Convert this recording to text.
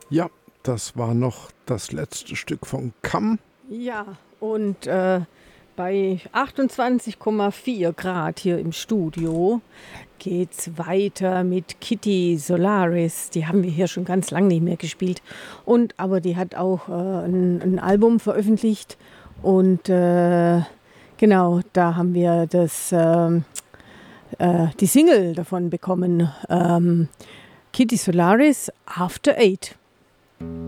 Ja, das war noch das letzte Stück von Kamm. Ja, und bei 28,4 Grad hier im Studio geht's weiter mit Kitty Solaris. Die haben wir hier schon ganz lange nicht mehr gespielt. Aber die hat auch ein Album veröffentlicht. Und genau, da haben wir die Single davon bekommen. Kitty Solaris, After Eight.